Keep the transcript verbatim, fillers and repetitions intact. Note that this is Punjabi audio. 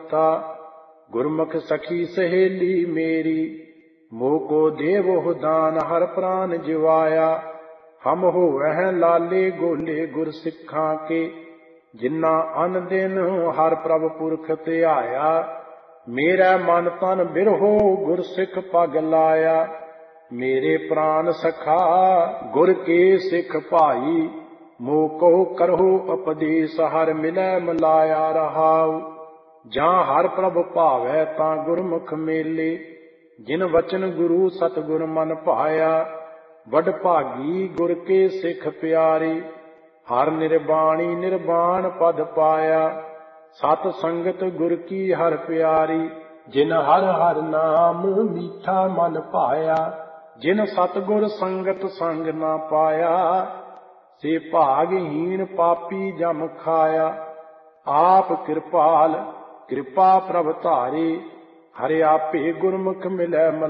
ਮੱਥਾ। ਗੁਰਮੁਖ ਸਖੀ ਸਹੇਲੀ ਮੇਰੀ, ਮੋਹ ਕੋ ਦੇਵੋ ਦਾਨ ਹਰ ਪ੍ਰਾਨ ਜਿਵਾਇਆ। ਹਮ ਹੋਵਹਿ ਲਾਲੇ ਗੋਲੇ ਗੁਰ ਸਿੱਖਾਂ ਕੇ, ਜਿਨਾ ਅਨ ਦਿਨ ਹਰ ਪ੍ਰਭ ਪੁਰਖ ਧਿਆਇਆ। ਮੇਰਾ ਮਨ ਤਨ ਬਿਰਹੋ ਗੁਰ ਸਿੱਖ ਪਗ ਲਾਇਆ। ਮੇਰੇ ਪ੍ਰਾਨ ਸਖਾ ਗੁਰ ਕੇ ਸਿੱਖ ਭਾਈ, ਮੋਹ ਕਹੋ ਕਰਹੁ ਉਪਦੇਸ ਹਰ ਮਿਲੈ ਮਿਲਾਇਆ ਰਹਾਉ। ਜਾਂ ਹਰ ਪ੍ਰਭ ਭਾਵੈ ਤਾਂ ਗੁਰਮੁਖ ਮੇਲੇ, ਜਿਨ ਵਚਨ ਗੁਰੂ ਸਤਿਗੁਰ ਮਨ ਭਾਇਆ। ਵਡ ਭਾਗੀ ਗੁਰ ਕੇ ਸਿੱਖ ਪਿਆਰੇ, ਹਰ ਨਿਰਬਾਣੀ ਨਿਰਵਾਣ ਪਦ ਪਾਇਆ। ਸਤ ਸੰਗਤ ਗੁਰ ਕੀ ਹਰ ਪਿਆਰੀ, ਜਿਨ ਹਰ ਹਰ ਨਾਮ ਮੀਠਾ ਮਨ ਭਾਇਆ। ਜਿਨ ਸਤਿਗੁਰ ਸੰਗਤ ਸੰਗ ਨਾ ਪਾਇਆ, ਸੇ ਭਾਗਹੀਣ ਪਾਪੀ ਜਮ ਖਾਇਆ। ਆਪ ਕਿਰਪਾਲ ਕਿਰਪਾ ਪ੍ਰਭ ਧਾਰੇ, ਹਰਿ ਆਪੇ ਗੁਰਮੁਖ ਮਿਲੈ